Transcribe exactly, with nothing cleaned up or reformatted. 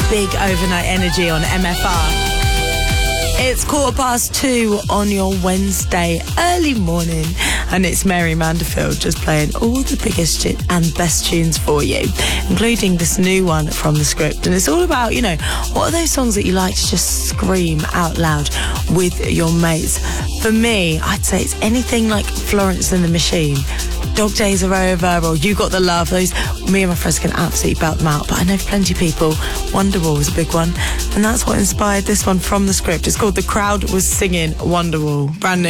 big overnight energy on M F R. It's quarter past two on your Wednesday early morning, and it's Mary Manderfield just playing all the biggest tu- and best tunes for you, including this new one from The Script. And it's all about, you know, what are those songs that you like to just scream out loud with your mates? For me, I'd say it's anything like Florence and the Machine, Dog Days Are Over, or You Got the Love. Those, me and my friends can absolutely belt them out, but I know plenty of people. Wonderwall was a big one, and that's what inspired this one from The Script. It's called The Crowd Was Singing Wonderwall. Brand new.